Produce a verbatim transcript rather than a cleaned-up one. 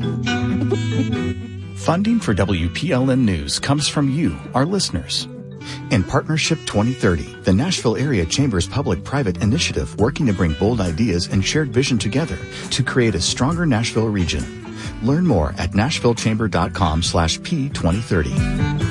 Funding for W P L N News comes from you, our listeners. In Partnership twenty thirty, the Nashville Area Chamber's public-private initiative working to bring bold ideas and shared vision together to create a stronger Nashville region. Learn more at nashvillechamber.com slash P2030.